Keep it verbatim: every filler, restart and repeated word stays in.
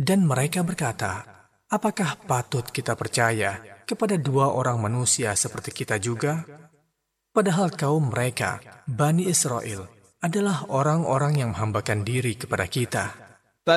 Dan mereka berkata, apakah patut kita percaya kepada dua orang manusia seperti kita juga? Padahal kaum mereka, Bani Israel, adalah orang-orang yang menghambakan diri kepada kita.